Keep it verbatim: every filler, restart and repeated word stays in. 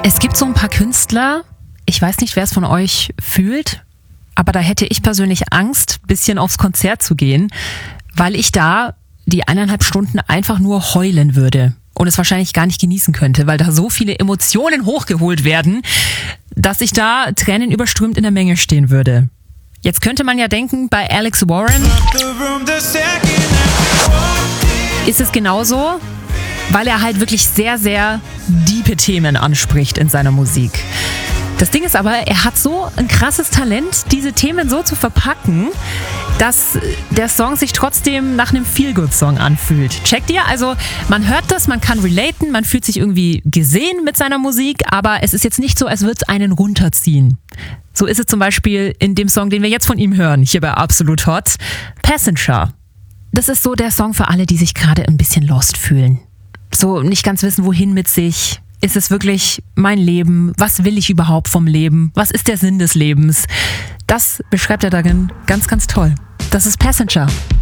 Es gibt so ein paar Künstler, ich weiß nicht, wer es von euch fühlt, aber da hätte ich persönlich Angst, ein bisschen aufs Konzert zu gehen, weil ich da die eineinhalb Stunden einfach nur heulen würde und es wahrscheinlich gar nicht genießen könnte, weil da so viele Emotionen hochgeholt werden, dass ich da tränenüberströmt in der Menge stehen würde. Jetzt könnte man ja denken, bei Alex Warren ist es genauso, weil er halt wirklich sehr, sehr diepe Themen anspricht in seiner Musik. Das Ding ist aber, er hat so ein krasses Talent, diese Themen so zu verpacken, dass der Song sich trotzdem nach einem Feel-Good-Song anfühlt. Checkt ihr? Also man hört das, man kann relaten, man fühlt sich irgendwie gesehen mit seiner Musik, aber es ist jetzt nicht so, als würde es einen runterziehen. So ist es zum Beispiel in dem Song, den wir jetzt von ihm hören, hier bei Absolut Hot, Passenger. Das ist so der Song für alle, die sich gerade ein bisschen lost fühlen. So nicht ganz wissen, wohin mit sich. Ist es wirklich mein Leben? Was will ich überhaupt vom Leben? Was ist der Sinn des Lebens? Das beschreibt er darin ganz, ganz toll. Das ist Passenger.